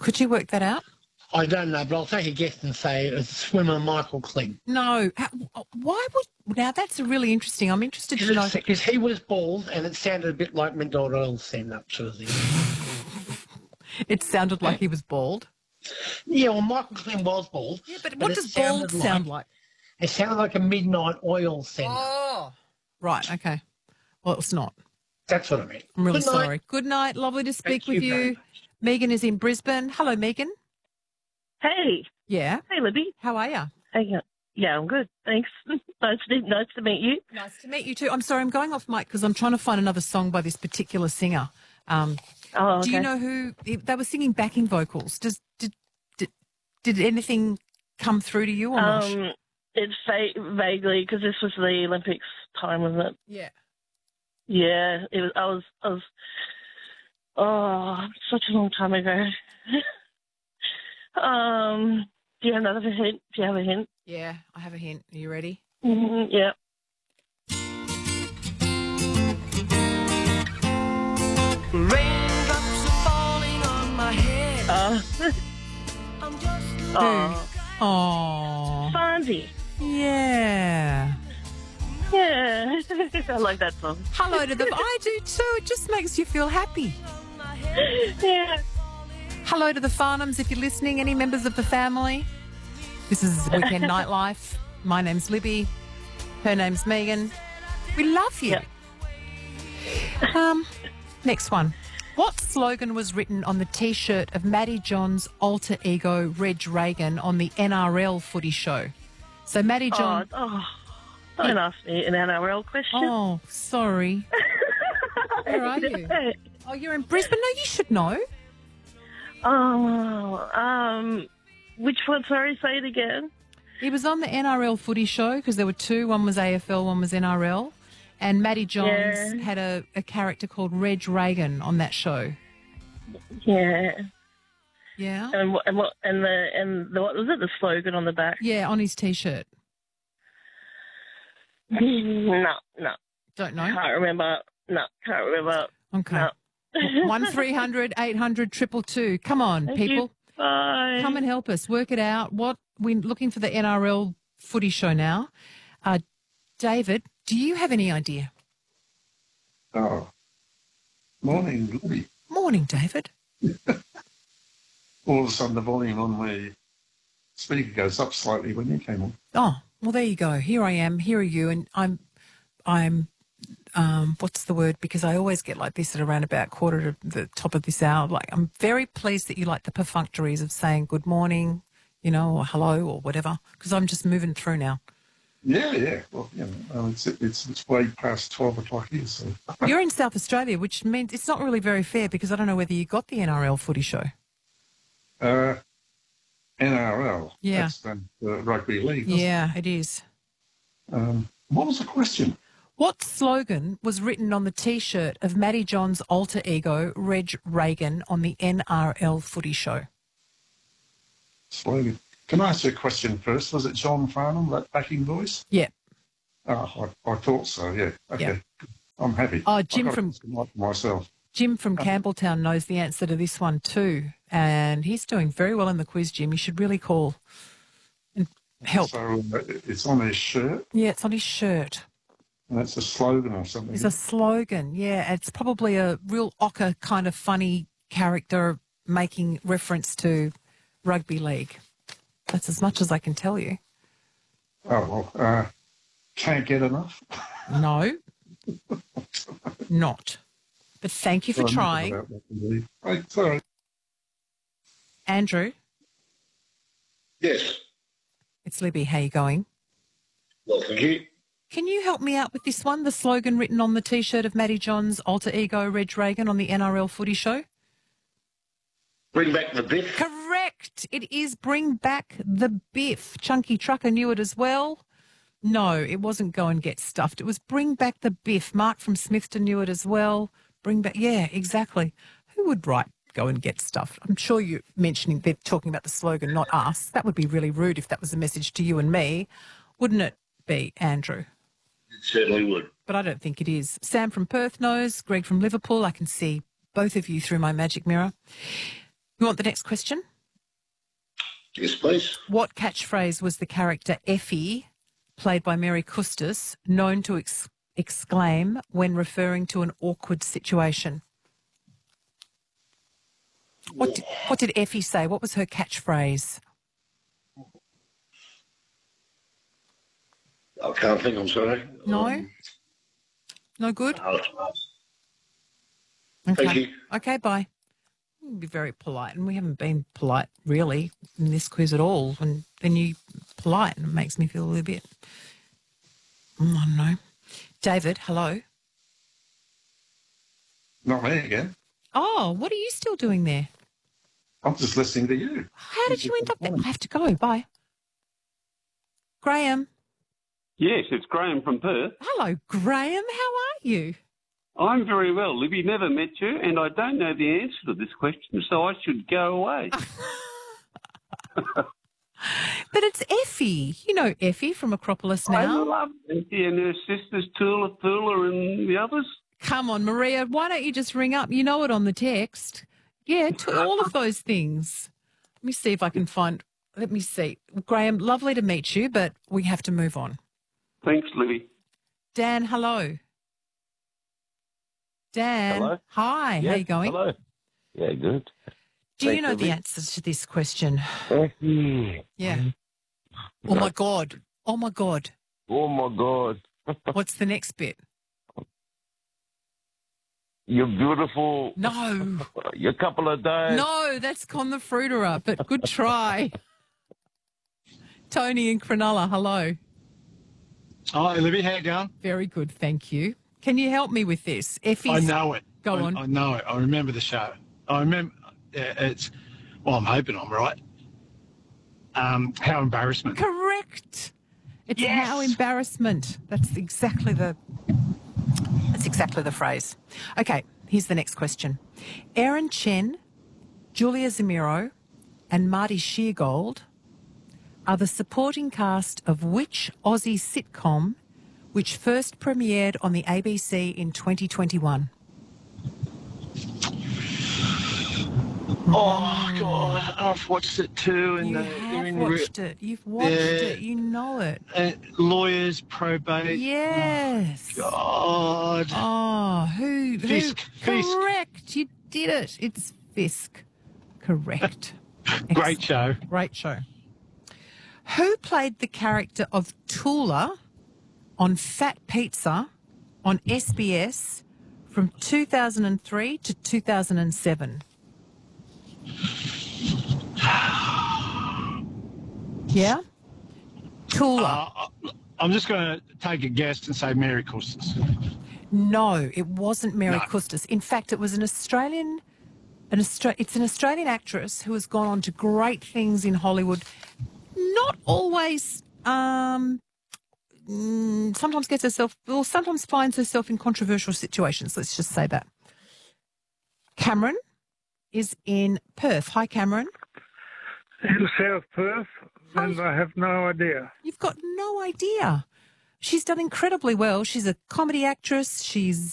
Could you work that out? I don't know, but I'll take a guess and say it's swimmer Michael Kling. No. Why would... Now, that's really interesting. I'm interested to know... Because he was bald and it sounded a bit like McDonald's stand-up sort of thing. It sounded like he was bald. Yeah, well, Michael Kling was bald. Yeah, but what does bald sound like? It sounded like a midnight oil stand-up. Oh. Right, okay. Well, it's not. That's what I mean. I'm really sorry. Good night. Lovely to speak with you. Megan is in Brisbane. Hello, Megan. Hey. Yeah. Hey, Libby. How are you? Hey, yeah, I'm good. Thanks. Nice to meet you. Nice to meet you too. I'm sorry, I'm going off mic because I'm trying to find another song by this particular singer. Okay. Do you know who they were singing backing vocals? Did anything come through to you or not? It's vaguely because this was the Olympics time, wasn't it? Yeah. Yeah, it was. I was. Such a long time ago. Do you have another hint? Do you have a hint? Yeah, I have a hint. Are you ready? Mm-hmm, yeah. Raindrops are falling on my head. I'm just Oh. Fonzie. Yeah. Yeah. I like that song. Hello to the... I do too. It just makes you feel happy. Yeah. Hello to the Farnhams if you're listening. Any members of the family? This is Weekend Nightlife. My name's Libby. Her name's Megan. We love you. Yep. Next one. What slogan was written on the T-shirt of Matty John's alter ego, Reg Reagan, on the NRL footy show? So Matty John... Don't ask me an NRL question. Oh, sorry. Where are you? Oh, you're in Brisbane? No, you should know. Which one? Sorry, say it again. He was on the NRL footy show because there were two. One was AFL, one was NRL. And Matty Johns had a character called Reg Reagan on that show. Yeah. Yeah? And what was it? The slogan on the back? Yeah, on his T-shirt. No. Don't know? Can't remember. No, can't remember. Okay. No. 1300 800 222. Come on, Thank people. you. Bye. Come and help us. Work it out. We're looking for the NRL footy show now. David, do you have any idea? Oh, morning, Libby. Morning, David. All of a sudden the volume on my speaker goes up slightly when you came on. Oh, well, there you go. Here I am. Here are you. And I'm what's the word? Because I always get like this at around about quarter to the top of this hour. Like, I'm very pleased that you like the perfunctories of saying good morning, or hello or whatever, because I'm just moving through now. Yeah. Well, it's way past 12 o'clock here, so. You're in South Australia, which means it's not really very fair because I don't know whether you got the NRL footy show. NRL. Yeah. That's the rugby league. Yeah, it is. What was the question? What slogan was written on the T-shirt of Matty John's alter ego, Reg Reagan, on the NRL footy show? Slogan. Can I ask you a question first? Was it John Farnham, that backing voice? Yeah. Oh, I thought so, yeah. Okay. Yeah. I'm happy. Oh, Jim from Campbelltown knows the answer to this one too, and he's doing very well in the quiz, Jim. You should really call and help. So it's on his shirt? Yeah, it's on his shirt. And that's a slogan or something? It's a slogan, yeah. It's probably a real ochre kind of funny character making reference to rugby league. That's as much as I can tell you. Oh, well, can't get enough? No, not. But thank you for trying. Sorry. Andrew? Yes. It's Libby. How you going? Well, thank you. Can you help me out with this one? The slogan written on the T-shirt of Matty John's alter ego, Reg Reagan, on the NRL footy show? Bring back the biff. Correct. It is bring back the biff. Chunky Trucker knew it as well. No, it wasn't go and get stuffed. It was bring back the biff. Mark from Smithton knew it as well. Bring back, yeah, exactly. Who would write go and get stuffed? I'm sure you're mentioning, they're talking about the slogan, not us. That would be really rude if that was a message to you and me. Wouldn't it be, Andrew? It certainly would. But I don't think it is. Sam from Perth knows. Greg from Liverpool. I can see both of you through my magic mirror. You want the next question? Yes, please. What catchphrase was the character Effie, played by Mary Custis, known to exclaim when referring to an awkward situation? What did Effie say? What was her catchphrase? I can't think, I'm sorry. No? No good? No. Okay. Thank you. Okay, bye. Be very polite, and we haven't been polite really in this quiz at all. And then you polite, and it makes me feel a little bit. I don't know. David, hello. Not me again. Oh, what are you still doing there? I'm just listening to you. How did you end up there? I have to go. Bye. Graham. Yes, it's Graham from Perth. Hello, Graham. How are you? I'm very well. Libby, never met you, and I don't know the answer to this question, so I should go away. But it's Effie. You know Effie from Acropolis I now. love Effie and her sisters, Tula, Thula, and the others. Come on, Maria. Why don't you just ring up? You know it on the text. Yeah, to all of those things. Let me see if I can find. Let me see. Graham, lovely to meet you, but we have to move on. Thanks, Libby. Dan, hello. Dan. Hello. Hi. How you going? Hello. Yeah, good. Do you Thanks, know the Libby. answers to this question? Effie. Yeah. Oh, my God. Oh, my God. Oh, my God. What's the next bit? You're beautiful. No. You're a couple of days. No, that's Con the Fruiterer, but good try. Tony and Cronulla, hello. Hi, Libby. How you going? Very good, thank you. Can you help me with this? Effie's... I know it. Go on. I know it. I remember the show. I remember it's. Well, I'm hoping I'm right. How embarrassment. Correct. It's Yes. how embarrassment. That's exactly the phrase. Okay, here's the next question. Erin Chen, Julia Zamiro, and Marty Sheargold are the supporting cast of which Aussie sitcom which first premiered on the ABC in 2021? Oh God, I've watched it too. And You have watched it. You've watched it. You know it. Lawyers, probate. Yes. God. Oh, who? Fisk. Correct. You did it. It's Fisk. Correct. Great show. Great show. Who played the character of Tula on Fat Pizza on SBS from 2003 to 2007? Yeah? Tula. I'm just going to take a guess and say Mary Custis. No, it wasn't Mary Custis. In fact, it was an Australian actress who has gone on to great things in Hollywood. Not always, sometimes sometimes finds herself in controversial situations. Let's just say that. Cameron is in Perth. Hi, Cameron. In South Perth, and I have no idea. You've got no idea. She's done incredibly well. She's a comedy actress. She's